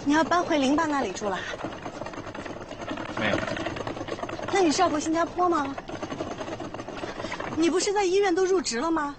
你要搬回林爸那里住了？ 没有。 那你是要回新加坡吗？你不是在医院都入职了吗？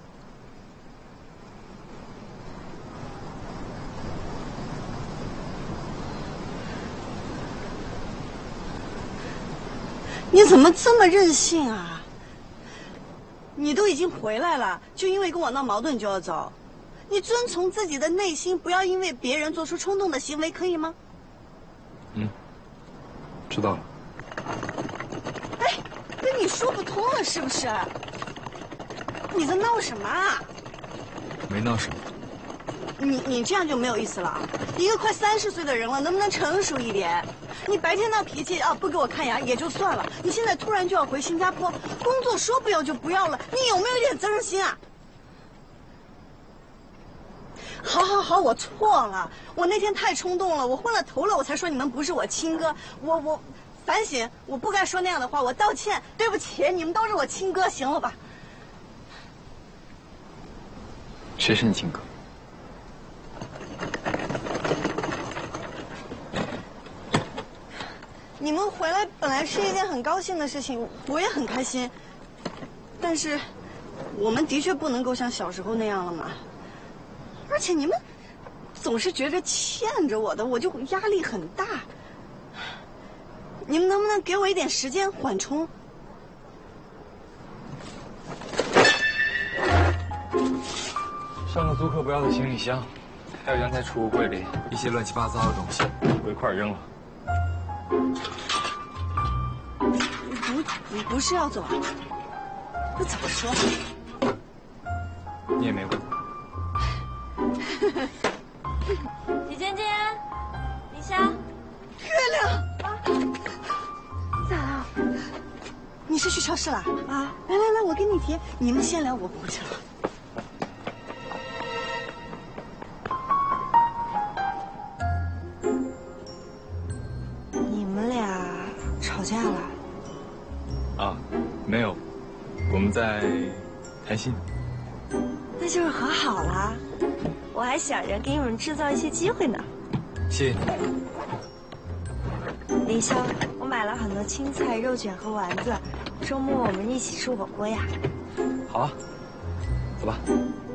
你怎么这么任性啊？你都已经回来了，就因为跟我闹矛盾就要走？你遵从自己的内心，不要因为别人做出冲动的行为，可以吗？ 嗯，知道了。 哎，跟你说不通了是不是？你在闹什么啊？ 没闹什么。 你这样就没有意思了。一个快30岁的人了，能不能成熟一点？你白天闹脾气啊，不给我看牙也就算了，你现在突然就要回新加坡，工作说不要就不要了，你有没有一点责任心啊？好，我错了，我那天太冲动了，我昏了头了，我才说你们不是我亲哥，我反省，我不该说那样的话，我道歉，对不起，你们都是我亲哥，行了吧？ 谁是你亲哥？ 你们回来本来是一件很高兴的事情，我也很开心。但是，我们的确不能够像小时候那样了嘛。而且你们总是觉着欠着我的，我就压力很大。你们能不能给我一点时间缓冲？ 上个租客不要的行李箱，还有阳台储物柜里一些乱七八糟的东西，我一块扔了。 你不是要走啊？那怎么说？ 你也没问。 李尖尖，李湘， 月亮啊，你咋了？你是去超市了啊？来，我给你提。你们先聊，我过去了。你们俩吵架了？ 啊，没有，我们在谈心。 那就是和好了。我还想着给你们制造一些机会呢。 谢谢你。 林湘，我买了很多青菜、肉卷和丸子，周末我们一起吃火锅呀。 好啊，走吧。